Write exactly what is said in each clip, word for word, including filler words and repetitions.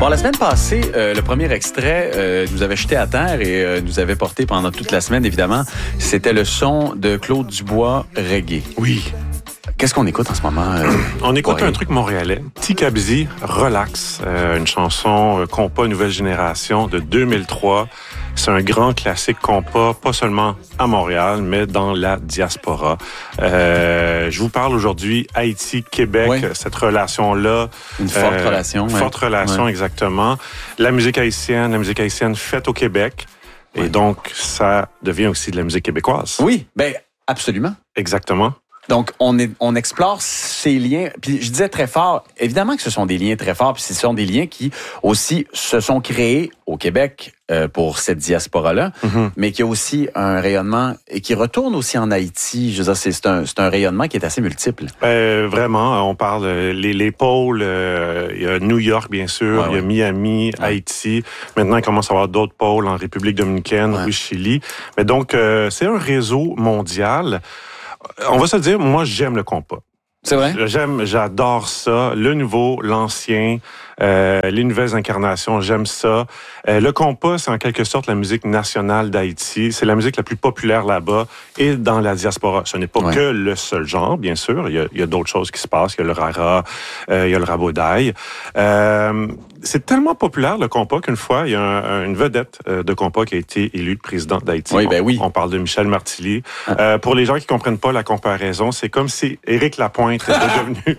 Bon, la semaine passée, euh, le premier extrait euh, nous avait jeté à terre et euh, nous avait porté pendant toute la semaine, évidemment. C'était le son de Claude Dubois, Reggae. Oui. Qu'est-ce qu'on écoute en ce moment? Euh, On écoute un truc montréalais, Tikabzi, Relax, euh, une chanson euh, compas nouvelle génération de deux mille trois. C'est un grand classique compas, pas seulement à Montréal, mais dans la diaspora. Euh, je vous parle aujourd'hui Haïti-Québec, oui. cette relation-là. Une forte euh, relation. Forte ouais. relation, ouais. exactement. La musique haïtienne, la musique haïtienne faite au Québec. Et ouais. donc, ça devient aussi de la musique québécoise. Oui, ben absolument. Exactement. Donc, on, est, on explore ces liens. Puis je disais très fort, évidemment que ce sont des liens très forts, puis ce sont des liens qui aussi se sont créés au Québec euh, pour cette diaspora-là, mm-hmm. mais qui a aussi un rayonnement et qui retourne aussi en Haïti. Je veux dire, c'est, c'est, un, c'est un rayonnement qui est assez multiple. Euh, vraiment, on parle les, les pôles, euh, il y a New York, bien sûr, ouais, il y a ouais. Miami, ouais. Haïti. Maintenant, il commence à y avoir d'autres pôles en République dominicaine, ouais. au Chili. Mais donc, euh, c'est un réseau mondial. On va se dire, moi, j'aime le compas. C'est vrai? J'aime, j'adore ça. Le nouveau, l'ancien, euh, les nouvelles incarnations, j'aime ça. Euh, le compas, c'est en quelque sorte la musique nationale d'Haïti. C'est la musique la plus populaire là-bas et dans la diaspora. Ce n'est pas ouais. que le seul genre, bien sûr. Il y a, il y a d'autres choses qui se passent. Il y a le rara, euh, il y a le rabodaï. Euh, c'est tellement populaire, le compas, qu'une fois, il y a un, une vedette de compas qui a été élue présidente d'Haïti. Oui, ben oui. On, on parle de Michel Martelly. Ah. Euh, pour les gens qui comprennent pas la comparaison, c'est comme si Éric Lapointe était devenu...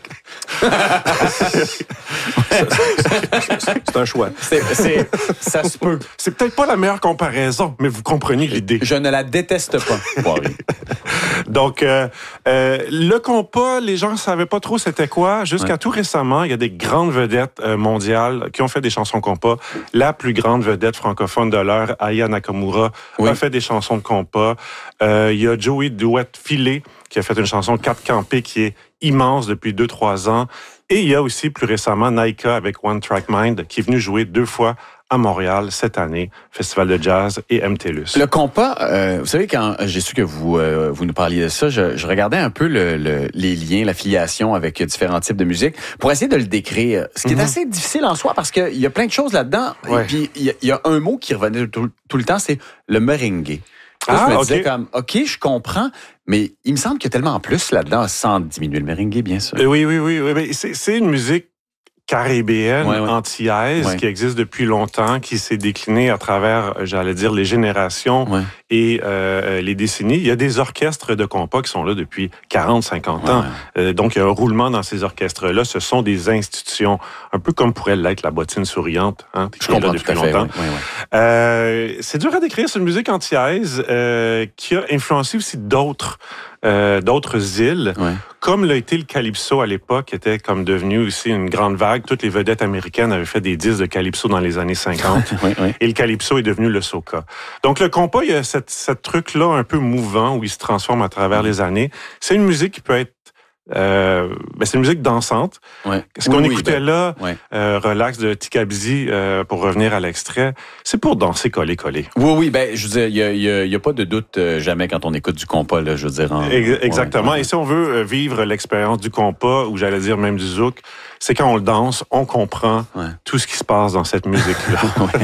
c'est un choix. C'est, c'est, ça se peut. C'est peut-être pas la meilleure comparaison, mais vous comprenez l'idée. Je ne la déteste pas. Donc, euh, euh, le compas, les gens ne savaient pas trop c'était quoi. Jusqu'à ouais. tout récemment, il y a des grandes vedettes euh, mondiales qui ont fait des chansons compas. La plus grande vedette francophone de l'heure, Aya Nakamura, oui. a fait des chansons de compas. Euh, il y a Joey Duet-Filet qui a fait une chanson Cap Campé qui est immense depuis deux, trois ans. Et il y a aussi, plus récemment, Naika avec One Track Mind qui est venu jouer deux fois à Montréal cette année, Festival de jazz et M T L U S. Le compas, euh, vous savez, quand j'ai su que vous euh, vous nous parliez de ça, je, je regardais un peu le, le, les liens, l'affiliation avec différents types de musique pour essayer de le décrire. Ce qui mm-hmm. est assez difficile en soi parce qu'il y a plein de choses là-dedans. Ouais. Et puis, il y, y a un mot qui revenait tout, tout le temps, c'est le merengue. Là, ah, je me disais okay. comme, OK, je comprends, mais il me semble qu'il y a tellement plus là-dedans, sans diminuer le merengue, bien sûr. Oui, oui, oui. oui. C'est, c'est une musique caribéenne, ouais, ouais. antillaise, ouais. qui existe depuis longtemps, qui s'est déclinée à travers, j'allais dire, les générations ouais. et euh, les décennies. Il y a des orchestres de compas qui sont là depuis quarante, cinquante ans. Ouais. Euh, donc, il y a un roulement dans ces orchestres-là. Ce sont des institutions, un peu comme pourrait l'être la bottine souriante, hein, qui est là depuis longtemps. Fait, ouais. Ouais, ouais. Euh, c'est dur à décrire, c'est une musique antillaise euh, qui a influencé aussi d'autres Euh, d'autres îles, ouais. comme l'a été le calypso à l'époque, qui était comme devenu aussi une grande vague. Toutes les vedettes américaines avaient fait des disques de calypso dans les années cinquante. oui, oui. Et le calypso est devenu le soca. Donc le compas, il y a cette, cette truc-là un peu mouvant où il se transforme à travers les années. C'est une musique qui peut être Euh, ben c'est une musique dansante. Ouais. Ce qu'on oui, écoutait ben, là, ouais. euh, Relax de Tikabzi, euh, pour revenir à l'extrait, c'est pour danser coller-coller. Oui, oui, ben je veux dire, il y a, y a, y a pas de doute euh, jamais quand on écoute du compas, là, je veux dire. En... Exactement. Ouais, ouais. Et si on veut vivre l'expérience du compas, ou j'allais dire même du zouk, c'est quand on le danse, on comprend ouais. tout ce qui se passe dans cette musique-là.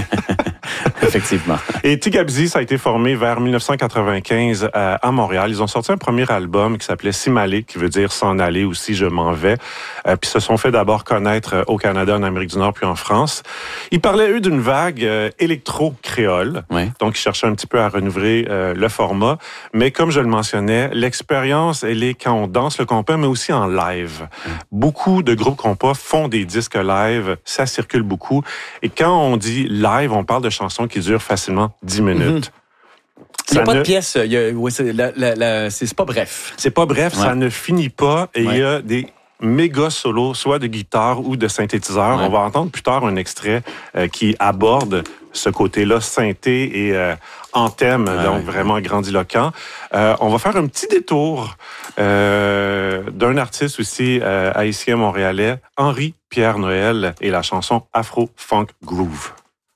Effectivement. Et Tikabzi, ça a été formé vers dix-neuf cent quatre-vingt-quinze à, à Montréal. Ils ont sorti un premier album qui s'appelait Simalé, qui veut dire s'en aller ou si je m'en vais. Euh, puis se sont fait d'abord connaître au Canada, en Amérique du Nord, puis en France. Ils parlaient, eux, d'une vague euh, électro-créole. Oui. Donc, ils cherchaient un petit peu à renouveler euh, le format. Mais comme je le mentionnais, l'expérience, elle est quand on danse le compas, mais aussi en live. Mm. Beaucoup de groupes compas font des disques live. Ça circule beaucoup. Et quand on dit live, on parle de chansons qui durent facilement dix minutes. Mm-hmm. Il n'y a pas ne... de pièce. Il y a, oui, c'est, la, la, la, c'est, c'est pas bref. C'est pas bref, ouais. ça ne finit pas. Et il ouais. y a des méga solos, soit de guitare ou de synthétiseur. Ouais. On va entendre plus tard un extrait euh, qui aborde ce côté-là synthé et euh, en thème, ouais, donc ouais. vraiment grandiloquent. Euh, on va faire un petit détour euh, d'un artiste aussi euh, haïtien montréalais, Henri Pierre Noël, et la chanson Afro Funk Groove.